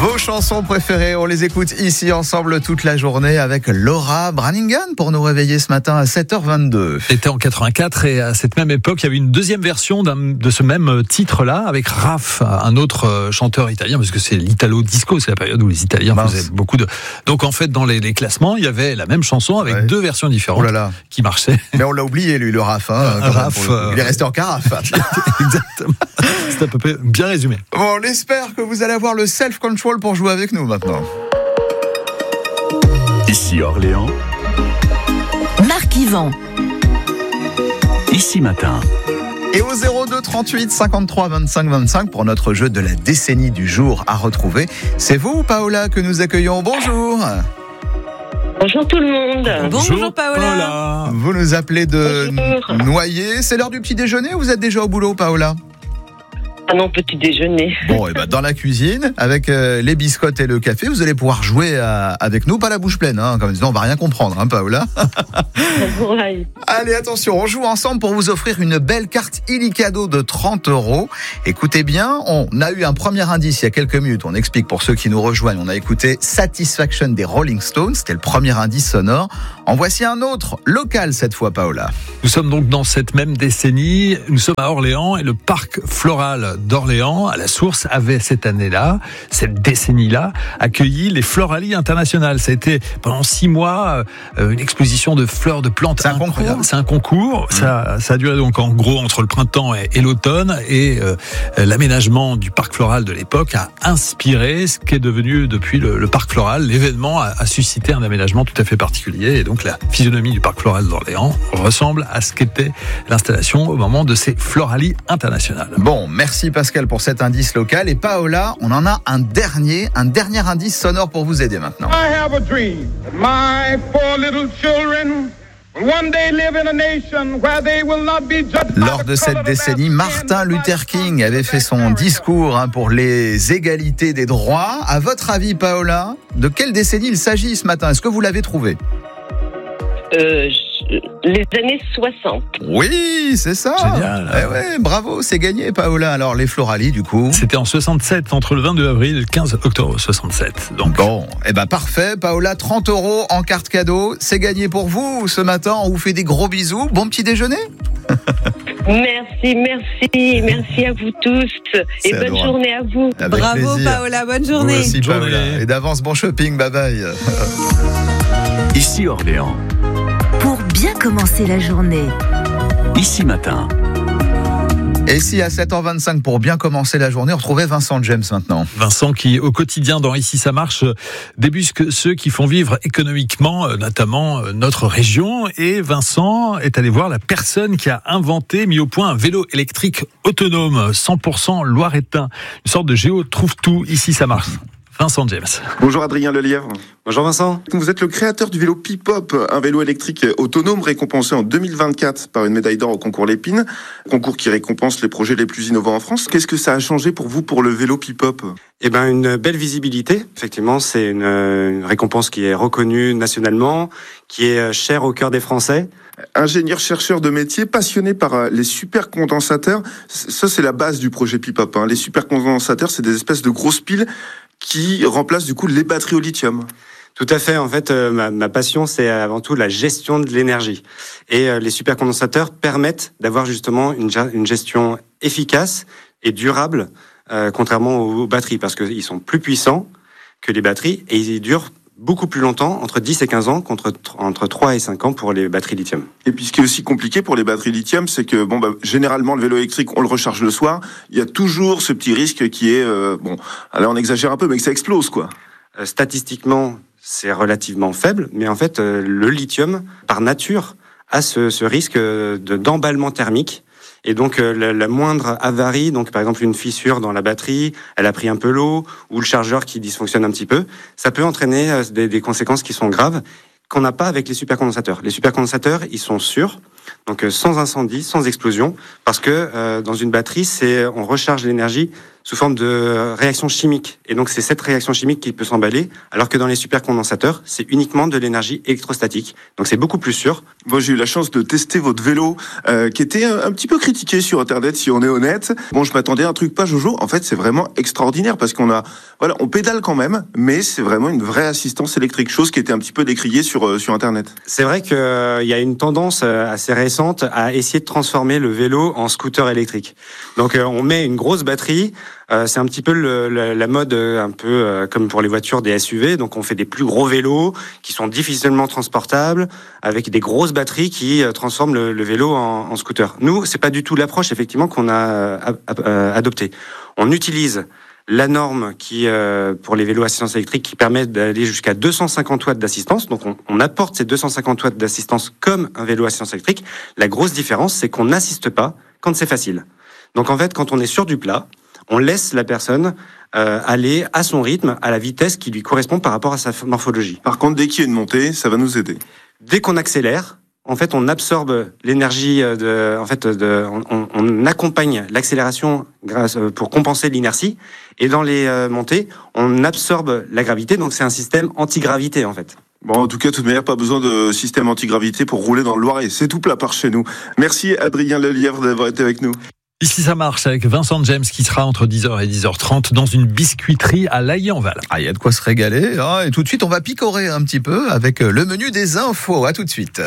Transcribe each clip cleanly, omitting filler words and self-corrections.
Vos chansons préférées, on les écoute ici ensemble toute la journée avec Laura Branigan pour nous réveiller ce matin à 7h22. C'était en 84 et à cette même époque, il y avait une deuxième version de ce même titre-là avec Raf, un autre chanteur italien, parce que c'est l'Italo Disco, c'est la période où les Italiens faisaient beaucoup de... Donc en fait, dans les classements, il y y avait la même chanson avec deux versions différentes qui marchaient. Mais on l'a oublié, lui, le Raf. Raf il est resté en carafe. Exactement. C'est à peu près bien résumé. Bon, on espère que vous allez avoir le self-control pour jouer avec nous maintenant. Ici Orléans. Marc-Yvan. Ici Matin. Et au 02 38 53 25 25 pour notre jeu de la décennie du jour à retrouver. C'est vous, Paola, que nous accueillons. Bonjour. Bonjour tout le monde. Bonjour Paola. Vous nous appelez de Noyer. C'est l'heure du petit déjeuner ou vous êtes déjà au boulot, Paola ? Ah non, petit déjeuner. Bon, et dans la cuisine, avec les biscottes et le café, vous allez pouvoir jouer avec nous, pas la bouche pleine, comme disant, on va rien comprendre, Paola. Ouais. Allez, attention, on joue ensemble pour vous offrir une belle carte illicadeau de 30 €. Écoutez bien, on a eu un premier indice il y a quelques minutes, on explique pour ceux qui nous rejoignent, on a écouté Satisfaction des Rolling Stones, c'était le premier indice sonore. En voici un autre, local cette fois, Paola. Nous sommes donc dans cette même décennie, nous sommes à Orléans et le parc floral d'Orléans, à la source, avait cette année-là, cette décennie-là, accueilli les Floralies internationales. Ça a été pendant 6 mois une exposition de fleurs, de plantes. C'est un concours. C'est un concours. Ça a duré donc en gros entre le printemps et l'automne. Et l'aménagement du parc floral de l'époque a inspiré ce qui est devenu depuis le parc floral. L'événement a suscité un aménagement tout à fait particulier. Et donc la physionomie du parc floral d'Orléans ressemble à ce qu'était l'installation au moment de ces Floralies internationales. Bon, merci Pascal pour cet indice local. Et Paola, on en a un dernier indice sonore pour vous aider maintenant. I have a dream that my 4 little children will one day live in a nation where they will not be judged. Lors de cette décennie, Martin Luther King avait fait son discours pour les égalités des droits. À votre avis, Paola, de quelle décennie il s'agit ce matin ? Est-ce que vous l'avez trouvé ? Les années 60. Oui, c'est ça. Génial. Ouais, bravo, c'est gagné, Paola. Alors, les Floralies, du coup. C'était en 67, entre le 22 avril et le 15 octobre 67. Donc. Bon, parfait. Paola, 30 € en carte cadeau. C'est gagné pour vous ce matin. On vous fait des gros bisous. Bon petit déjeuner. Merci à vous tous. Et bonne journée à vous. Avec Bravo plaisir. Paola, bonne journée. Vous aussi, Bonne Paola. journée. Et d'avance, bon shopping. Bye bye. Ici Orléans. Pour bien commencer la journée. Ici Matin. Et si à 7h25, pour bien commencer la journée, on retrouvait Vincent James maintenant. Vincent qui, au quotidien, dans Ici ça marche, débusque ceux qui font vivre économiquement, notamment notre région. Et Vincent est allé voir la personne qui a mis au point un vélo électrique autonome, 100% loiretain. Une sorte de Géo trouve tout. Ici ça marche. Vincent James. Bonjour Adrien Lelièvre. Bonjour Vincent. Vous êtes le créateur du vélo Pipop, un vélo électrique autonome récompensé en 2024 par une médaille d'or au concours Lépine, concours qui récompense les projets les plus innovants en France. Qu'est-ce que ça a changé pour vous pour le vélo Pipop ? Une belle visibilité. Effectivement, c'est une récompense qui est reconnue nationalement, qui est chère au cœur des Français. Ingénieur-chercheur de métier, passionné par les supercondensateurs. Ça, c'est la base du projet Pipop. Les supercondensateurs, c'est des espèces de grosses piles qui remplacent du coup les batteries au lithium. Tout à fait. En fait, ma passion, c'est avant tout la gestion de l'énergie. Et les supercondensateurs permettent d'avoir justement une gestion efficace et durable, contrairement aux batteries, parce qu'ils sont plus puissants que les batteries et ils durent beaucoup plus longtemps, entre 10 et 15 ans, entre 3 et 5 ans pour les batteries lithium. Et puis ce qui est aussi compliqué pour les batteries lithium, c'est que généralement le vélo électrique, on le recharge le soir. Il y a toujours ce petit risque qui est, là on exagère un peu, mais que ça explose quoi. Statistiquement, c'est relativement faible, mais en fait, le lithium, par nature, a ce risque d'emballement thermique. Et donc la moindre avarie, donc par exemple une fissure dans la batterie, elle a pris un peu l'eau, ou le chargeur qui dysfonctionne un petit peu, ça peut entraîner des conséquences qui sont graves, qu'on n'a pas avec les supercondensateurs. Les supercondensateurs, ils sont sûrs, donc sans incendie, sans explosion, parce que dans une batterie, on recharge l'énergie sous forme de réaction chimique. Et donc c'est cette réaction chimique qui peut s'emballer, alors que dans les supercondensateurs, c'est uniquement de l'énergie électrostatique. Donc c'est beaucoup plus sûr. Bon, j'ai eu la chance de tester votre vélo, qui était un petit peu critiqué sur Internet, si on est honnête. Bon, je m'attendais à un truc pas Jojo. En fait, c'est vraiment extraordinaire parce on pédale quand même, mais c'est vraiment une vraie assistance électrique, chose qui était un petit peu décriée sur Internet. C'est vrai qu'il y a une tendance assez récente à essayer de transformer le vélo en scooter électrique. Donc on met une grosse batterie. C'est un petit peu la mode, un peu comme pour les voitures des SUV. Donc on fait des plus gros vélos qui sont difficilement transportables, avec des grosses batteries qui transforment le vélo en scooter. Nous, c'est pas du tout l'approche effectivement qu'on a adoptée. On utilise la norme qui, pour les vélos assistance électrique, qui permet d'aller jusqu'à 250 watts d'assistance. Donc on apporte ces 250 watts d'assistance comme un vélo assistance électrique. La grosse différence, c'est qu'on n'assiste pas quand c'est facile. Donc en fait, quand on est sur du plat, on laisse la personne aller à son rythme, à la vitesse qui lui correspond par rapport à sa morphologie. Par contre, dès qu'il y a une montée, ça va nous aider. Dès qu'on accélère, en fait, on absorbe l'énergie on accompagne l'accélération pour compenser l'inertie. Et dans les montées, on absorbe la gravité. Donc c'est un système anti-gravité en fait. Bon, en tout cas, de toute manière, pas besoin de système anti-gravité pour rouler dans le Loiret. C'est tout plat par chez nous. Merci Adrien Lelièvre d'avoir été avec nous. Ici ça marche avec Vincent James qui sera entre 10h et 10h30 dans une biscuiterie à Laillé-en-Val. Ah, il y a de quoi se régaler. Et tout de suite, on va picorer un petit peu avec le menu des infos. À tout de suite.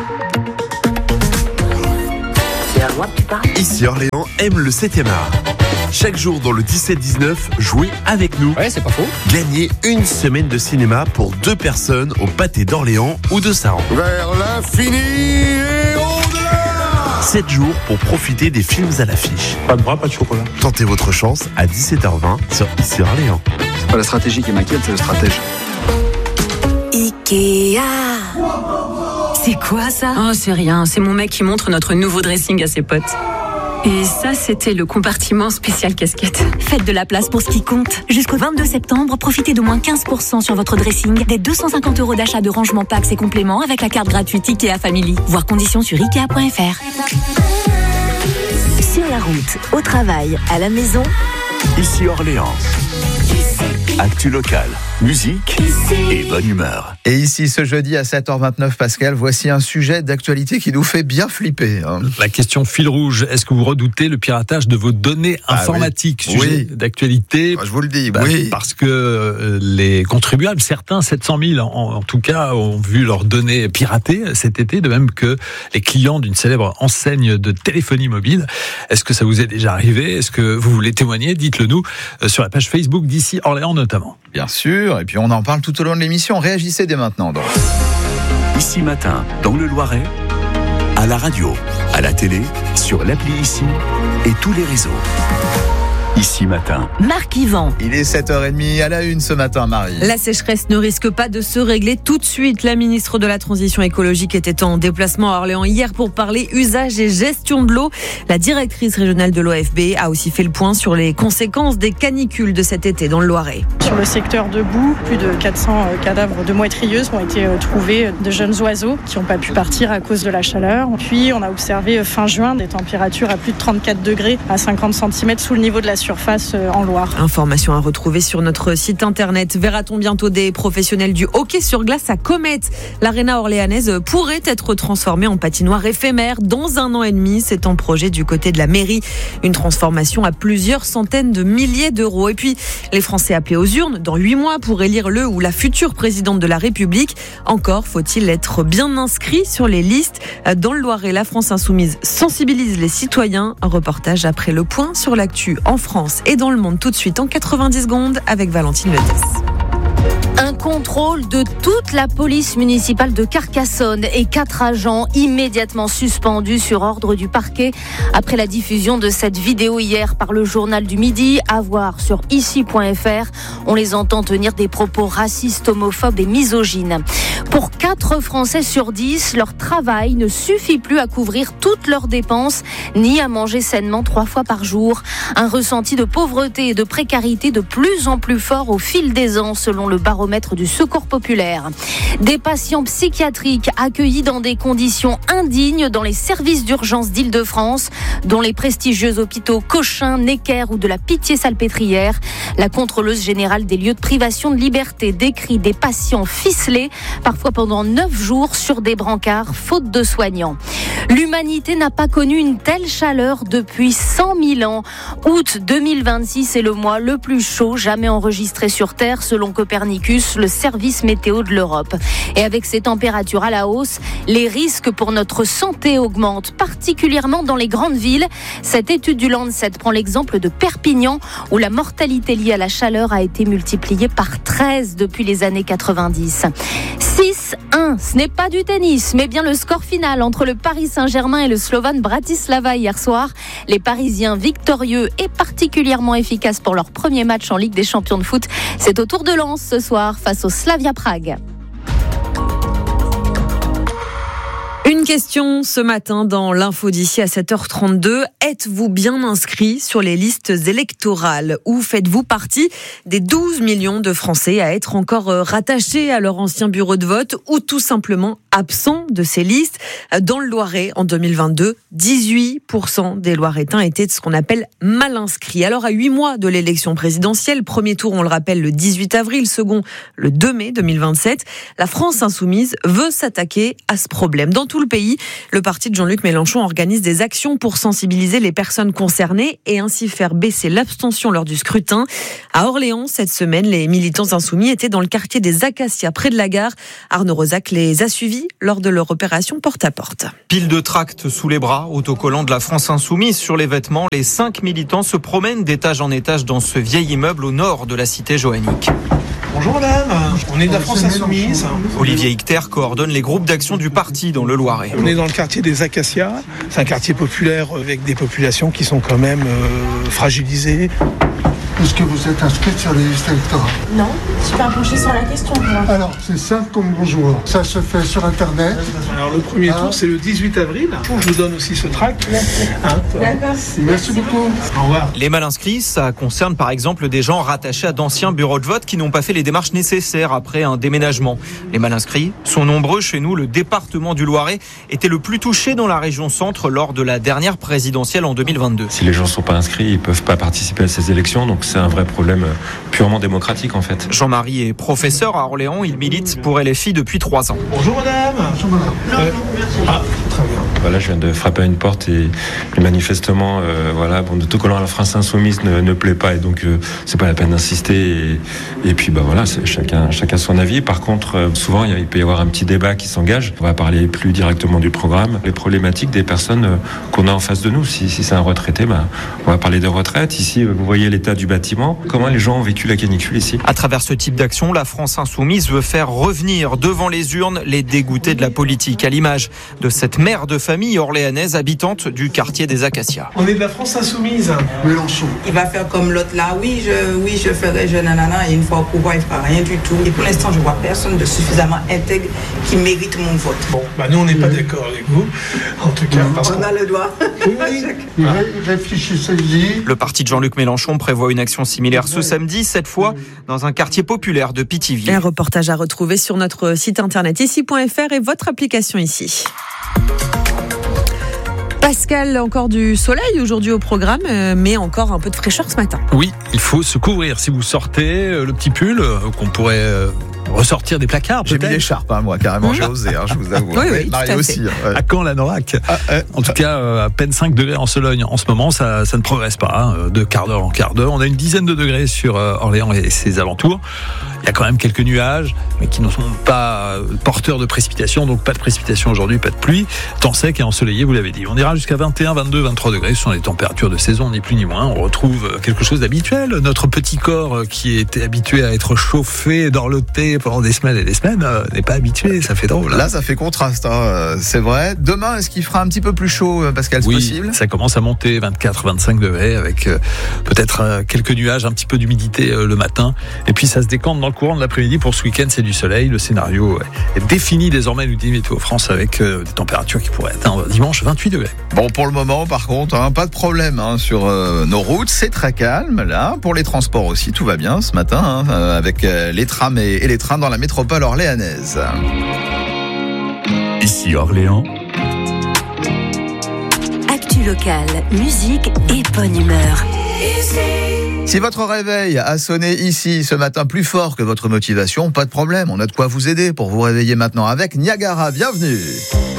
C'est à moi que tu parles. Ici Orléans aime le 7e art. Chaque jour dans le 17-19, jouez avec nous. Ouais, c'est pas faux. Gagnez une semaine de cinéma pour 2 personnes au Pâté d'Orléans ou de Saran. Vers l'infini et au-delà. 7 jours pour profiter des films à l'affiche. Pas de bras, pas de chocolat. Tentez votre chance à 17h20 sur Ici Orléans. C'est pas la stratégie qui m'inquiète, c'est le stratège. Ikea. C'est quoi ça? Oh, c'est rien. C'est mon mec qui montre notre nouveau dressing à ses potes. Et ça, c'était le compartiment spécial casquette. Faites de la place pour ce qui compte. Jusqu'au 22 septembre, profitez d'au moins 15% sur votre dressing, des 250 € d'achat de rangement packs et compléments avec la carte gratuite Ikea Family. Voir conditions sur Ikea.fr. Sur la route, au travail, à la maison. Ici Orléans. Actu local, musique et bonne humeur. Et ici, ce jeudi à 7h29, Pascal, voici un sujet d'actualité qui nous fait bien flipper. La question fil rouge, est-ce que vous redoutez le piratage de vos données informatiques? Oui. Sujet d'actualité. Je vous le dis, oui. Parce que les contribuables, certains, 700 000 en tout cas, ont vu leurs données piratées cet été, de même que les clients d'une célèbre enseigne de téléphonie mobile. Est-ce que ça vous est déjà arrivé? Est-ce que vous voulez témoigner? Dites-le nous sur la page Facebook d'Ici Orléans notamment. Bien sûr, et puis on en parle tout au long de l'émission. Réagissez dès maintenant donc. Ici Matin, dans le Loiret, à la radio, à la télé, sur l'appli Ici et tous les réseaux. Ici Matin. Marc Yvan. Il est 7h30 à la une ce matin, Marie. La sécheresse ne risque pas de se régler tout de suite. La ministre de la Transition écologique était en déplacement à Orléans hier pour parler usage et gestion de l'eau. La directrice régionale de l'OFB a aussi fait le point sur les conséquences des canicules de cet été dans le Loiret. Sur le secteur de Boue, plus de 400 cadavres de moitrieuses ont été trouvés, de jeunes oiseaux qui n'ont pas pu partir à cause de la chaleur. Puis on a observé fin juin des températures à plus de 34 degrés à 50 cm sous le niveau de la surface en Loire. Information à retrouver sur notre site internet. Verra-t-on bientôt des professionnels du hockey sur glace à Comète? L'aréna orléanaise pourrait être transformée en patinoire éphémère dans 1 an et demi. C'est en projet du côté de la mairie. Une transformation à plusieurs centaines de milliers d'euros. Et puis, les Français appelés aux urnes dans 8 mois pour élire le ou la future présidente de la République. Encore faut-il être bien inscrit sur les listes. Dans le Loiret, la France Insoumise sensibilise les citoyens. Un reportage après le point sur l'actu en France et dans le monde tout de suite en 90 secondes avec Valentine Letès. Un contrôle de toute la police municipale de Carcassonne et 4 agents immédiatement suspendus sur ordre du parquet après la diffusion de cette vidéo hier par le journal du Midi. À voir sur ici.fr. On les entend tenir des propos racistes, homophobes et misogynes. Pour 4 Français sur 10, leur travail ne suffit plus à couvrir toutes leurs dépenses ni à manger sainement 3 fois par jour. Un ressenti de pauvreté et de précarité de plus en plus fort au fil des ans selon le baromètre baromètre du Secours populaire. Des patients psychiatriques accueillis dans des conditions indignes dans les services d'urgence d'Île-de-France, dont les prestigieux hôpitaux Cochin, Necker ou de la Pitié-Salpêtrière. La contrôleuse générale des lieux de privation de liberté décrit des patients ficelés, parfois pendant 9 jours sur des brancards, faute de soignants. L'humanité n'a pas connu une telle chaleur depuis 100 000 ans. Août 2026 est le mois le plus chaud jamais enregistré sur Terre, selon Copernicus, le service météo de l'Europe. Et avec ces températures à la hausse, les risques pour notre santé augmentent, particulièrement dans les grandes villes. Cette étude du Lancet prend l'exemple de Perpignan, où la mortalité liée à la chaleur a été multipliée par 13 depuis les années 90. 6-1, ce n'est pas du tennis, mais bien le score final entre le Paris Saint-Germain et le Slovan Bratislava hier soir. Les Parisiens victorieux et particulièrement efficaces pour leur premier match en Ligue des Champions de foot. C'est au tour de Lens ce soir face au Slavia Prague. Une question ce matin dans l'info d'ici à 7h32. Êtes-vous bien inscrit sur les listes électorales ou faites-vous partie des 12 millions de Français à être encore rattachés à leur ancien bureau de vote ou tout simplement absents de ces listes? Dans le Loiret, en 2022, 18% des Loiretains étaient ce qu'on appelle mal inscrits. Alors à 8 mois de l'élection présidentielle, premier tour, on le rappelle, le 18 avril, second, le 2 mai 2027, la France insoumise veut s'attaquer à ce problème. Dans tout le pays, le parti de Jean-Luc Mélenchon organise des actions pour sensibiliser les personnes concernées et ainsi faire baisser l'abstention lors du scrutin. À Orléans, cette semaine, les militants insoumis étaient dans le quartier des Acacias, près de la gare. Arnaud Rosac les a suivis lors de leur opération porte-à-porte. Pile de tracts sous les bras, autocollants de la France insoumise sur les vêtements, les 5 militants se promènent d'étage en étage dans ce vieil immeuble au nord de la cité joannique. Bonjour madame, on est de la France Insoumise. Olivier Icter coordonne les groupes d'action du parti dans le Loiret. On est dans le quartier des Acacias, c'est un quartier populaire avec des populations qui sont quand même fragilisées. Est-ce que vous êtes inscrite sur les listes électorales? Non, je suis pas penchée sur la question. Alors, c'est simple comme bonjour. Ça se fait sur Internet. Alors, le premier tour, c'est le 18 avril. Je vous donne aussi ce tract. D'accord. Merci beaucoup. Au revoir. Les mal inscrits, ça concerne par exemple des gens rattachés à d'anciens bureaux de vote qui n'ont pas fait les démarches nécessaires après un déménagement. Les mal inscrits sont nombreux chez nous. Le département du Loiret était le plus touché dans la région centre lors de la dernière présidentielle en 2022. Si les gens ne sont pas inscrits, ils ne peuvent pas participer à ces élections. Donc c'est un vrai problème purement démocratique en fait. Jean-Marie est professeur à Orléans, il milite pour LFI depuis 3 ans. Bonjour madame. Bonjour madame. Très bien. Voilà, je viens de frapper à une porte et manifestement, d'autocollant à la France Insoumise ne plaît pas et donc c'est pas la peine d'insister et puis voilà, c'est chacun son avis. Par contre, souvent il peut y avoir un petit débat qui s'engage. On va parler plus directement du programme, les problématiques des personnes qu'on a en face de nous. Si c'est un retraité, on va parler de retraite. Ici, vous voyez l'état du bâtiment. Comment les gens ont vécu la canicule ici? À travers ce type d'action, la France Insoumise veut faire revenir devant les urnes les dégoûtés de la politique, à l'image de cette mère de famille orléanaise habitante du quartier des Acacias. On est de la France Insoumise. Mélenchon. Il va faire comme l'autre là, oui je ferai, nanana, et une fois au pouvoir il fera rien du tout. Et pour l'instant je vois personne de suffisamment intègre qui mérite mon vote. Bon, nous on n'est pas d'accord avec vous, en tout cas. On a le droit. Oui, réfléchissez-y. Le parti de Jean-Luc Mélenchon prévoit une action similaire ce samedi, cette fois dans un quartier populaire de Pithiviers. Un reportage à retrouver sur notre site internet ici.fr et votre application ici. Pascal, encore du soleil aujourd'hui au programme, mais encore un peu de fraîcheur ce matin. Oui, il faut se couvrir. Si vous sortez, le petit pull qu'on pourrait ressortir des placards. J'ai mis l'écharpe, moi, carrément, j'ai osé, je vous avoue. Oui, Marie aussi. Ouais. À quand la Norac? En tout cas, à peine 5 degrés en Sologne en ce moment, ça ne progresse pas, de quart d'heure en quart d'heure. On a une dizaine de degrés sur Orléans et ses alentours. Il y a quand même quelques nuages, mais qui ne sont pas porteurs de précipitations, donc pas de précipitations aujourd'hui, pas de pluie. Temps sec et ensoleillé, vous l'avez dit. On ira jusqu'à 21, 22, 23 degrés. Ce sont les températures de saison, ni plus ni moins. On retrouve quelque chose d'habituel. Notre petit corps qui était habitué à être chauffé, dorloté pendant des semaines et des semaines, n'est pas habitué. Ça fait drôle. Là, ça fait contraste, c'est vrai. Demain, est-ce qu'il fera un petit peu plus chaud, Pascal, c'est possible? Ça commence à monter 24, 25 degrés avec peut-être quelques nuages, un petit peu d'humidité le matin. Et puis ça se décante dans le courant de l'après-midi. Pour ce week-end, c'est du soleil. Le scénario est défini désormais, nous dit Météo France, avec des températures qui pourraient atteindre dimanche 28 degrés. Bon, pour le moment, par contre, pas de problème sur nos routes. C'est très calme, là. Pour les transports aussi, tout va bien ce matin, avec les trams et les trains dans la métropole orléanaise. Ici Orléans. Actu locale, musique et bonne humeur. Si votre réveil a sonné ici ce matin plus fort que votre motivation, pas de problème, on a de quoi vous aider pour vous réveiller maintenant avec Niagara. Bienvenue.